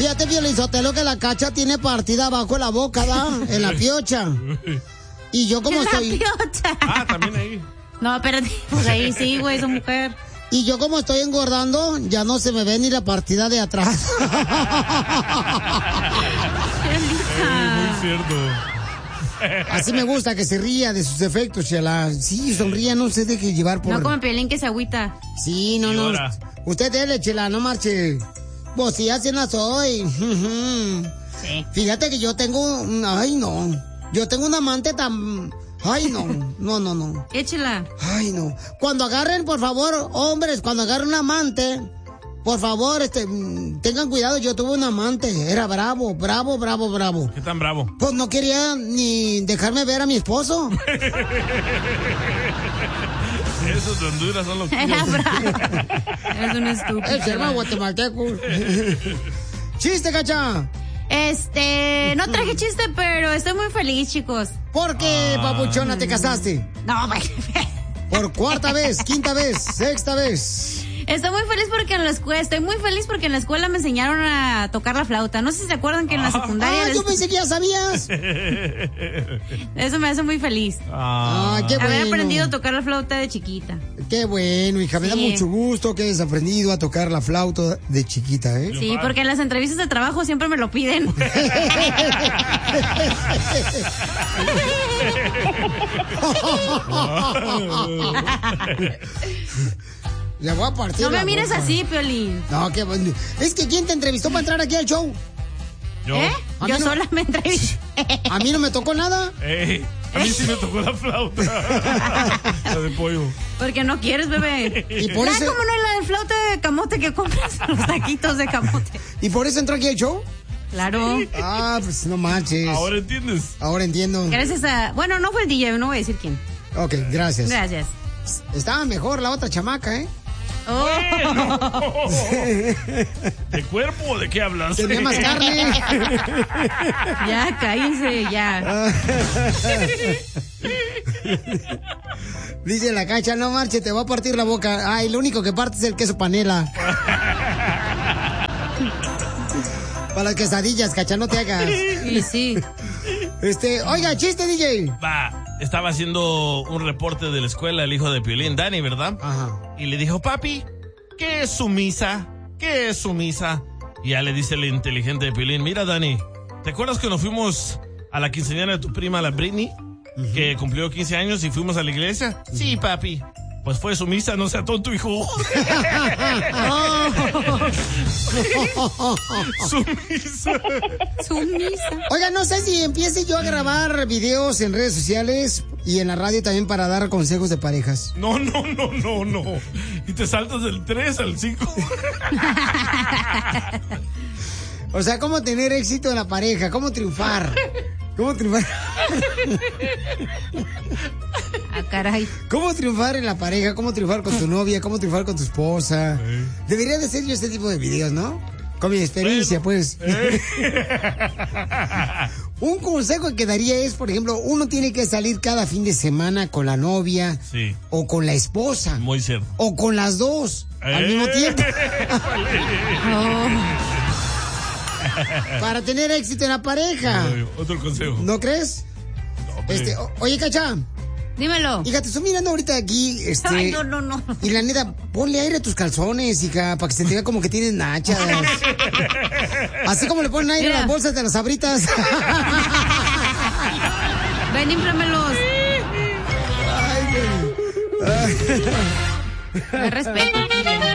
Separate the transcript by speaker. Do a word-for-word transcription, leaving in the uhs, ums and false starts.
Speaker 1: Fíjate, Piolizotelo, que la Cacha tiene partida abajo de la boca, ¿da? En la piocha. Y yo como
Speaker 2: en
Speaker 1: estoy...
Speaker 2: la piocha.
Speaker 3: Ah, también ahí.
Speaker 2: No, espérate, pues ahí sí, güey, esa mujer.
Speaker 1: Y yo como estoy engordando, ya no se me ve ni la partida de atrás.
Speaker 2: Qué linda.
Speaker 3: Muy cierto.
Speaker 1: Así me gusta que se ría de sus defectos, Chela. Sí, sonría, no se deje llevar por...
Speaker 2: No como Piolín que se agüita.
Speaker 1: Sí, no, no.
Speaker 3: Llora.
Speaker 1: Usted dele, Chela, no marche. Pues sí, así no soy.
Speaker 2: Sí.
Speaker 1: Fíjate que yo tengo... un- Ay, no. Yo tengo un amante tan... Ay, no. No, no, no.
Speaker 2: Échela.
Speaker 1: Ay, no. Cuando agarren, por favor, hombres, cuando agarren un amante, por favor, este, mm, tengan cuidado. Yo tuve un amante. Era bravo, bravo, bravo, bravo.
Speaker 3: ¿Qué tan bravo?
Speaker 1: Pues no quería ni dejarme ver a mi esposo.
Speaker 3: Esos de Honduras son los que...
Speaker 2: Era bravo. Es un estúpido.
Speaker 1: El sermón guatemalteco. Chiste, Cacha.
Speaker 2: Este, no traje chiste, pero estoy muy feliz, chicos.
Speaker 1: ¿Por qué, papuchona, te casaste?
Speaker 2: No, güey.
Speaker 1: Por cuarta vez, quinta vez, sexta vez.
Speaker 2: Estoy muy feliz porque en la escuela, estoy muy feliz porque en la escuela me enseñaron a tocar la flauta. No sé si se acuerdan que en la secundaria...
Speaker 1: Ah,
Speaker 2: les-
Speaker 1: yo pensé que ya sabías.
Speaker 2: Eso me hace muy feliz.
Speaker 3: Ah,
Speaker 1: Ah, qué bueno.
Speaker 2: Haber aprendido a tocar la flauta de chiquita.
Speaker 1: Qué bueno, hija. Me da
Speaker 2: Sí.
Speaker 1: mucho gusto que hayas aprendido a tocar la flauta de chiquita, ¿eh?
Speaker 2: Sí, porque en las entrevistas de trabajo siempre me lo piden.
Speaker 1: Le voy a partir
Speaker 2: No me
Speaker 1: la
Speaker 2: mires
Speaker 1: boca.
Speaker 2: así, Piolín.
Speaker 1: No, qué bueno. Es que ¿quién te entrevistó para entrar aquí al show?
Speaker 3: yo.
Speaker 2: ¿Eh?
Speaker 1: A
Speaker 2: Yo
Speaker 1: mí no-
Speaker 2: sola me entrevisté.
Speaker 1: A mí no me tocó nada.
Speaker 3: Ey, a mí sí me tocó la flauta. La de pollo.
Speaker 2: Porque no quieres, bebé.
Speaker 1: Y por
Speaker 2: Ah,
Speaker 1: eso-
Speaker 2: ¿cómo no es la de flauta de camote que compras los taquitos de camote?
Speaker 1: ¿Y por eso entró aquí al show?
Speaker 2: Claro.
Speaker 1: Ah, pues no manches.
Speaker 3: Ahora entiendes.
Speaker 1: Ahora entiendo.
Speaker 2: Gracias a... Bueno, no fue el D J, no voy a decir quién.
Speaker 1: Ok, gracias.
Speaker 2: Gracias.
Speaker 1: Estaba mejor la otra chamaca, ¿eh?
Speaker 2: Oh.
Speaker 3: ¿De cuerpo o de qué hablas?
Speaker 1: Tenía más carne.
Speaker 2: Ya, cállense, ya.
Speaker 1: Dice la Cacha, no marche, te va a partir la boca. Ay, lo único que parte es el queso panela. Para las quesadillas, Cacha, no te hagas.
Speaker 2: Y sí.
Speaker 1: Este, oiga, chiste, D J.
Speaker 3: Va, estaba haciendo un reporte de la escuela el hijo de Piolín, Dani, ¿verdad?
Speaker 1: Ajá.
Speaker 3: Y le dijo, papi, ¿qué es sumisa? ¿Qué es sumisa? Y ya le dice el inteligente de Piolín, mira, Dani, ¿te acuerdas cuando fuimos a la quinceañera de tu prima, la Britney? Uh-huh. Que cumplió quince años y fuimos a la iglesia. Uh-huh. Sí, papi. Pues fue sumisa, no sea tonto, hijo. Sumisa.
Speaker 2: Sumisa.
Speaker 1: Oiga, no sé si empiece yo a grabar videos en redes sociales y en la radio también para dar consejos de parejas.
Speaker 3: No, no, no, no, no. Y te saltas del tres al cinco.
Speaker 1: O sea, cómo tener éxito en la pareja, cómo triunfar. ¿Cómo triunfar?
Speaker 2: Ah, caray.
Speaker 1: ¿Cómo triunfar en la pareja? ¿Cómo triunfar con tu novia? ¿Cómo triunfar con tu esposa? ¿Eh? Debería de ser yo este tipo de videos, ¿no? Con mi experiencia, bueno, pues. ¿Eh? Un consejo que daría es, por ejemplo, uno tiene que salir cada fin de semana con la novia.
Speaker 3: Sí.
Speaker 1: O con la esposa.
Speaker 3: Muy cierto.
Speaker 1: O con las dos. ¿Eh? Al mismo tiempo. Oh. Para tener éxito en la pareja.
Speaker 3: Otro consejo.
Speaker 1: ¿No crees? No, pero... este, o, oye, Cacha.
Speaker 2: Dímelo.
Speaker 1: Hija, te estoy mirando ahorita aquí, este...
Speaker 2: Ay, no, no, no.
Speaker 1: Y la neta, ponle aire a tus calzones, hija, para que se te vea como que tienes nachas. Así como le ponen aire Mira. a las bolsas de las Sabritas.
Speaker 2: Ven, inflámelos.
Speaker 1: Ay, ay.
Speaker 2: Me respeto.